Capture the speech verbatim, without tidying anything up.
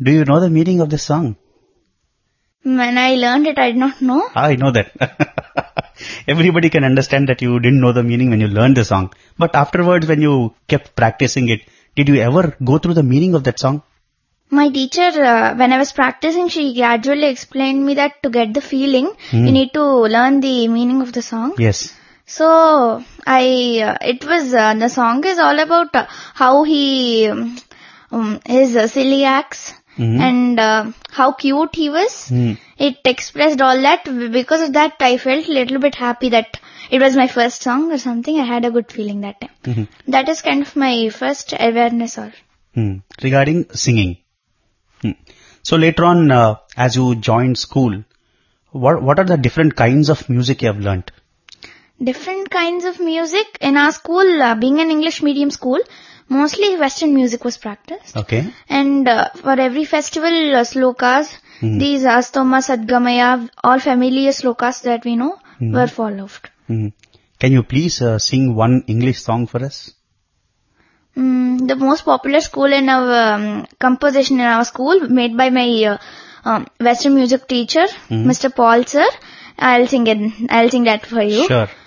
Do you know the meaning of this song? When I learned it, I did not know. I know that. Everybody can understand that you didn't know the meaning when you learned the song. But afterwards, when you kept practicing it, did you ever go through the meaning of that song? My teacher, uh, when I was practicing, she gradually explained me that to get the feeling, Hmm. you need to learn the meaning of the song. Yes. So, I, uh, it was, uh, the song is all about uh, how he, um, um, his uh, silly acts Mhm. and uh, how cute he was. Hmm. It expressed all that. Because of that, I felt a little bit happy that it was my first song or something. I had a good feeling that time. Mhm. That is kind of my first awareness or. Hmm. Regarding singing. Hmm. So later on, uh, as you joined school, what what are the different kinds of music you have learnt? Different kinds of music. In our school, uh, being an English medium school, mostly Western music was practiced. Okay. And uh, for every festival, uh, slokas, Hmm. these Astoma, Sadgamaya, all familiar slokas that we know Hmm. were followed. Hmm. Can you please uh, sing one English song for us? Mm, the most popular school in our um, composition in our school, made by my uh, um, Western music teacher, Hmm. Mister Paul sir. I'll sing it. I'll sing that for you. Sure.